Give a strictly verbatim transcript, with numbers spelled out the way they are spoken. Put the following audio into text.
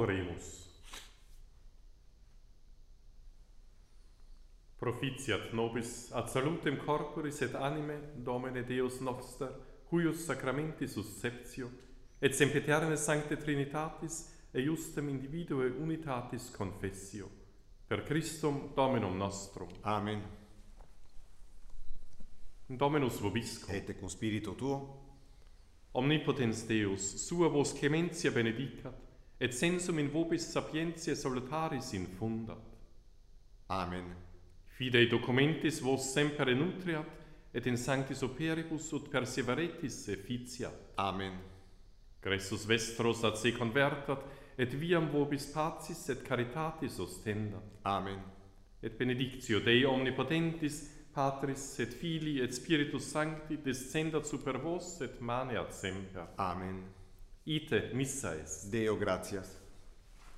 Oremus. Propitiat nobis ad salutem corporis et anime Domine Deus noster, huius sacramentis susceptio, et sempiterne sancte Trinitatis et justem individue unitatis confessio. Per Christum Dominum nostrum. Amen. Dominus vobiscum. Et cum spiritu tuo, Omnipotens Deus, sua vos clementia benedicat, et sensum in vobis sapientiae salutaris infundat. Amen. Fidei documentis vos semper nutriat, et in sanctis operibus ut perseveretis efficiat. Amen. Gressus vestros ad se convertat, et viam vobis pacis et caritatis ostendat. Amen. Et benedictio Dei omnipotentis, Patris et Filii et Spiritus Sancti descendat super vos et maneat semper. Amen. Ite missa est. Deo gratias.